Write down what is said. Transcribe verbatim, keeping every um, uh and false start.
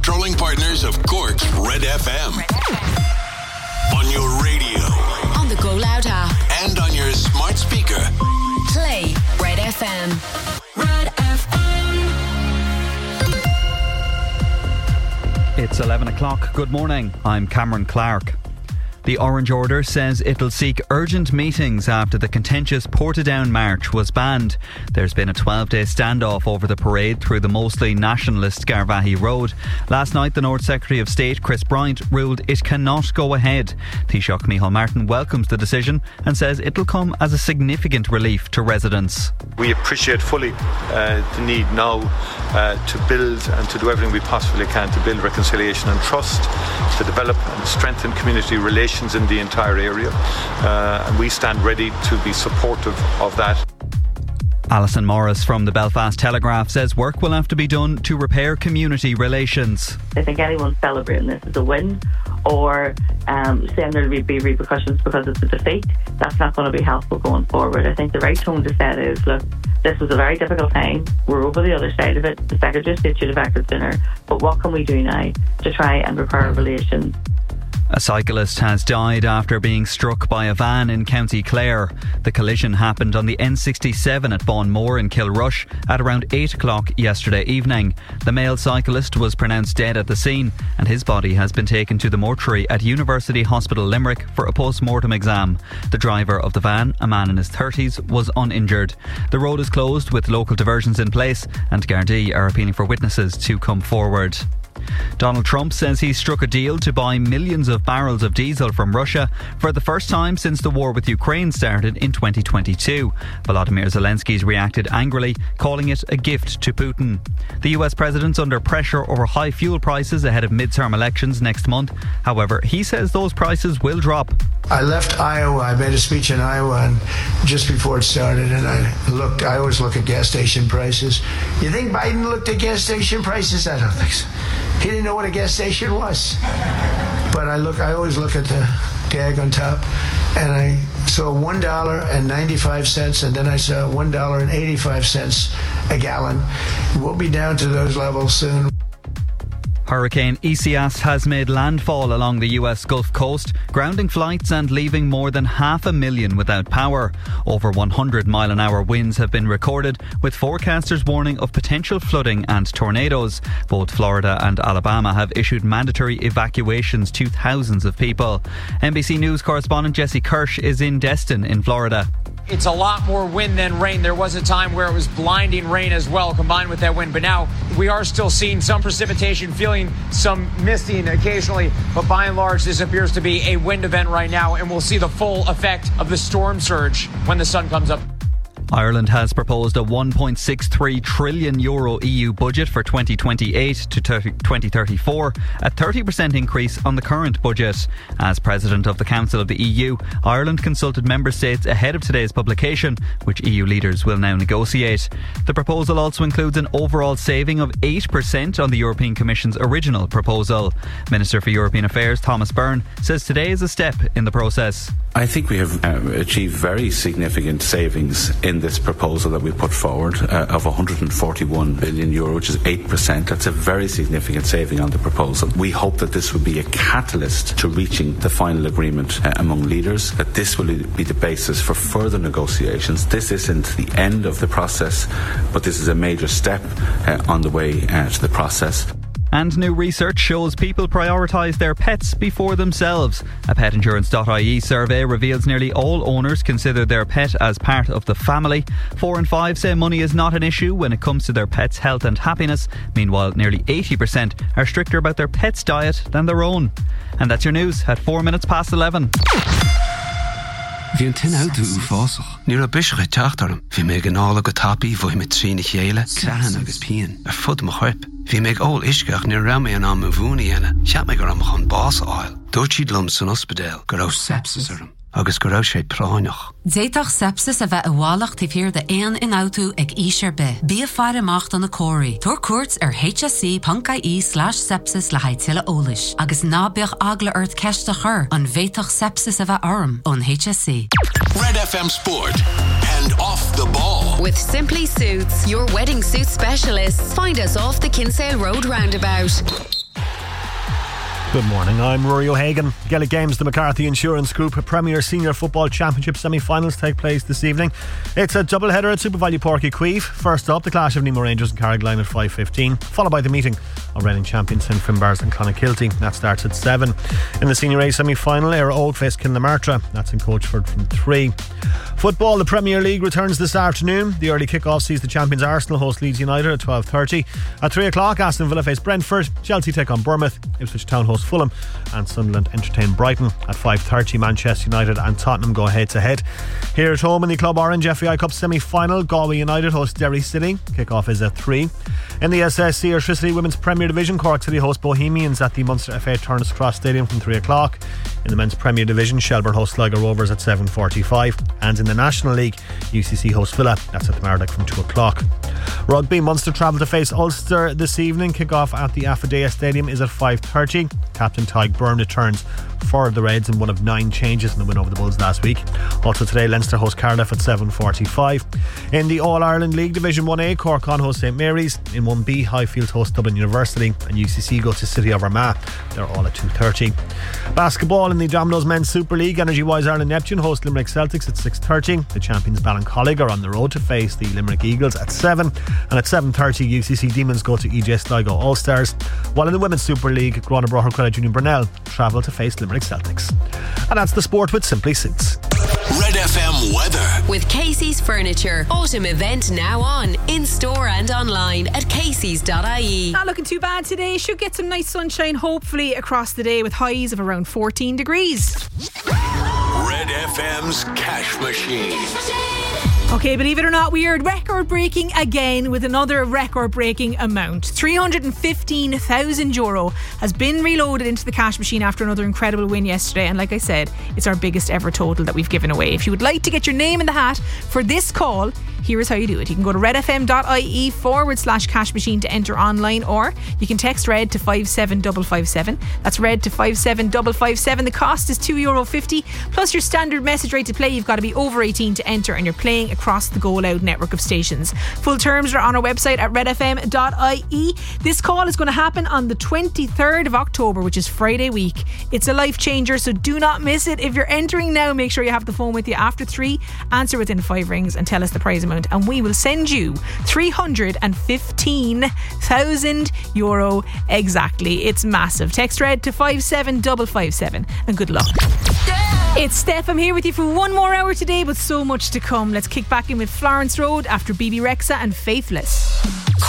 Trolling partners of Cork's Red F M. Red F M. On your radio. On the Go Loud app. And on your smart speaker. Play Red F M. Red F M. It's eleven o'clock. Good morning. I'm Cameron Clark. The Orange Order says it'll seek urgent meetings after the contentious Portadown March was banned. There's been a twelve-day standoff over the parade through the mostly nationalist Garvaghey Road. Last night, the North Secretary of State, Chris Bryant, ruled it cannot go ahead. Taoiseach Micheál Martin welcomes the decision and says it'll come as a significant relief to residents. We appreciate fully uh, the need now uh, to build and to do everything we possibly can to build reconciliation and trust, to develop and strengthen community relations in the entire area, uh, and we stand ready to be supportive of that. Alison Morris from the Belfast Telegraph says work will have to be done to repair community relations. I think anyone celebrating this as a win or um, saying there will be repercussions because it's a defeat, that's not going to be helpful going forward. I think the right tone to set is, look, this was a very difficult time. We're over the other side of it. The Secretary of State should have acted sooner. But what can we do now to try and repair relations? A cyclist has died after being struck by a van in County Clare. The collision happened on the N sixty-seven at Vaughanmore in Kilrush at around eight o'clock yesterday evening. The male cyclist was pronounced dead at the scene and his body has been taken to the mortuary at University Hospital Limerick for a post-mortem exam. The driver of the van, a man in his thirties, was uninjured. The road is closed with local diversions in place and Gardaí are appealing for witnesses to come forward. Donald Trump says he struck a deal to buy millions of barrels of diesel from Russia for the first time since the war with Ukraine started in twenty twenty-two. Volodymyr Zelensky's reacted angrily, calling it a gift to Putin. The U S president's under pressure over high fuel prices ahead of midterm elections next month. However, he says those prices will drop. I left Iowa. I made a speech in Iowa and just before it started, and I looked. I always look at gas station prices. You think Biden looked at gas station prices? I don't think so. He didn't know what a gas station was. But I look. I always look at the tag on top, and I saw one dollar and ninety-five cents, and then I saw one dollar and eighty-five cents a gallon. We'll be down to those levels soon. Hurricane Isaias has made landfall along the U S Gulf Coast, grounding flights and leaving more than half a million without power. Over one hundred mile an hour winds have been recorded, with forecasters warning of potential flooding and tornadoes. Both Florida and Alabama have issued mandatory evacuations to thousands of people. N B C News correspondent Jesse Kirsch is in Destin in Florida. It's a lot more wind than rain. There was a time where it was blinding rain as well, combined with that wind. But now we are still seeing some precipitation, feeling some misting occasionally. But by and large, this appears to be a wind event right now. And we'll see the full effect of the storm surge when the sun comes up. Ireland has proposed a one point six three trillion euro E U budget for twenty twenty-eight to twenty thirty-four, a thirty percent increase on the current budget. As President of the Council of the E U, Ireland consulted member states ahead of today's publication, which E U leaders will now negotiate. The proposal also includes an overall saving of eight percent on the European Commission's original proposal. Minister for European Affairs Thomas Byrne says today is a step in the process. I think we have uh, achieved very significant savings in this proposal that we put forward uh, of one hundred forty-one billion euro, which is eight percent. That's a very significant saving on the proposal. We hope that this will be a catalyst to reaching the final agreement uh, among leaders, that this will be the basis for further negotiations. This isn't the end of the process, but this is a major step uh, on the way uh, to the process. And new research shows people prioritise their pets before themselves. A pet insurance dot I E survey reveals nearly all owners consider their pet as part of the family. Four in five say money is not an issue when it comes to their pet's health and happiness. Meanwhile, nearly eighty percent are stricter about their pet's diet than their own. And that's your news at four minutes past eleven. Bhí an tin auto ú fásach. Ní ra bisach teachtarm. Bhí mé gnála go tapi bhí mit trína chéile, clean agus pian. Ar fud mo chuip. Bhí mé ól isceach ní ra mé an am a bhúna dhéana. Seap mé go am chun bás áil. Dúirt siad lum san ospidéal go raibh sepsis arm. Agus go raibh sé práineach. Déitach sepsis a bheith a bhálacht tí fíor de éan in auto ag ísir be. Bí a fear amach an na cóirí. Tuair cuairt ar H S C dot I E slash sepsis le haid tuile ólis. Agus ná beag agla ort ceiste chur an bhéitach sepsis a bheith arm on H S C. Red F M Sport and Off the Ball. With Simply Suits, your wedding suit specialists. Find us off the Kinsale Road roundabout. Good morning, I'm Rory O'Hagan. Gaelic Games, the McCarthy Insurance Group Premier Senior Football Championship semi-finals take place this evening. It's a double-header at SuperValu Páirc Uí Chaoimh. First up, the clash of Nemo Rangers and Carrickline at five fifteen, followed by the meeting of reigning champions Saint Finbarrs and Clonakilty. That starts at seven. In the Senior A semi-final, Éire Óg face Kilnamartyra. That's in Coachford from three. Football, the Premier League returns this afternoon. The early kick-off sees the champions Arsenal host Leeds United at twelve thirty. At three o'clock, Aston Villa face Brentford, Chelsea take on Bournemouth, Ipswich Town host Fulham, and Sunderland entertain Brighton. At five thirty, Manchester United and Tottenham go head to head. Here at home in the Club Orange F A I Cup semi-final, Galway United host Derry City. Kick-off is at three. In the S S C Airtricity Women's Premier Division, Cork City host Bohemians at the Munster F A Turners Cross Stadium from three o'clock. In the Men's Premier Division, Shelbourne host Sligo Rovers at seven forty-five. And in the National League, U C C host Villa. That's at the Mardyke from two o'clock. Rugby, Munster travel to face Ulster this evening. Kick-off at the Affidea Stadium is at five thirty. Captain Tyke Byrne returns for the Reds in one of nine changes in the win over the Bulls last week. Also today, Leinster host Cardiff at seven forty-five. In the All-Ireland League Division one A, Cork on host St Mary's. In one B, Highfield host Dublin University, and U C C go to City of Armagh. They're all at two thirty. Basketball in the Domino's Men's Super League, Energy Wise Ireland Neptune host Limerick Celtics at six thirty. The champions Ballincollig are on the road to face the Limerick Eagles at seven, and at seven thirty U C C Demons go to E J Sligo All-Stars, while in the Women's Super League, Grona Brocher Credit Union Brunel travel to face Limerick Celtics. And that's the sport with Simply Suits. Red F M weather with Casey's Furniture. Autumn event now on, in store and online at caseys dot I E. Not looking too bad today. Should get some nice sunshine hopefully across the day with highs of around fourteen degrees. Red F M's Cash Machine. Okay, believe it or not, we are record breaking again with another record breaking amount. three hundred fifteen thousand euro has been reloaded into the cash machine after another incredible win yesterday, and like I said, it's our biggest ever total that we've given away. If you would like to get your name in the hat for this call, here is how you do it. You can go to redfm.ie forward slash cash machine to enter online, or you can text RED to five seven five five seven. That's RED to five seven five five seven. The cost is two euro fifty plus your standard message rate to play. You've got to be over eighteen to enter, and you're playing across the Go Loud network of stations. Full terms are on our website at redfm dot I E. This call is going to happen on the twenty-third of October, which is Friday week. It's a life changer, so do not miss it. If you're entering now, make sure you have the phone with you after three. Answer within five rings and tell us the prize amount, and we will send you three hundred fifteen thousand euro exactly. It's massive. Text RED to five seven five five seven, and good luck. It's Steph. I'm here with you for one more hour today, but so much to come. Let's kick back in with Florence Road after B B Rexa and Faithless.